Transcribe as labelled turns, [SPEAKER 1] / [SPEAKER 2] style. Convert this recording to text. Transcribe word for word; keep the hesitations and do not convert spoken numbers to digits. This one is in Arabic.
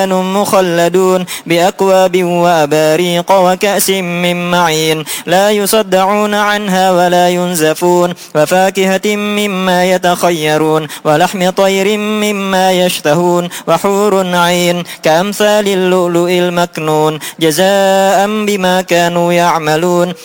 [SPEAKER 1] مخلدون بأكواب وأباريق وكأس من معين لا يصدعون عنها ولا ينزفون وفاكهة مما يتخيرون ولحم طير مما يشتهون وحور عين كأمثال اللؤلؤ المكنون جزاء بما كانوا يعملون